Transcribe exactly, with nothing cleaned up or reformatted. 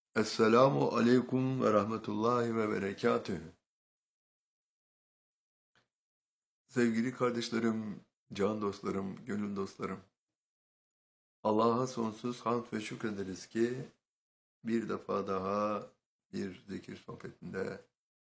Esselamu aleyküm ve rahmetullahi ve berekatühü. Sevgili kardeşlerim, can dostlarım, gönül dostlarım. Allah'a sonsuz hamd ve şükrederiz ki bir defa daha bir zikir sohbetinde